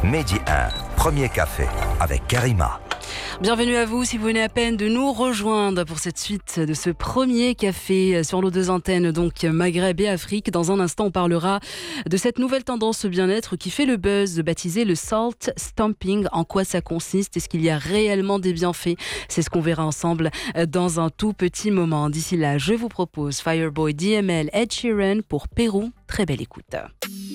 Mehdi 1, premier café avec Karima. Bienvenue à vous si vous venez à peine de nous rejoindre pour cette suite de ce premier café sur nos deux antennes, donc Maghreb et Afrique. Dans un instant, on parlera de cette nouvelle tendance bien-être qui fait le buzz, baptisée le salt stomping. En quoi ça consiste? Est-ce qu'il y a réellement des bienfaits? C'est ce qu'on verra ensemble dans un tout petit moment. D'ici là, je vous propose Fireboy, DML, Ed Sheeran pour Pérou. Très belle écoute.